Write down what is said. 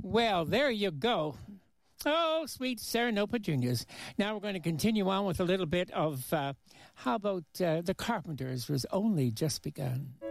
Well, there you go. Oh, sweet Serenade Petunias. Now we're going to continue on with a little bit of, how about The Carpenters was only just begun.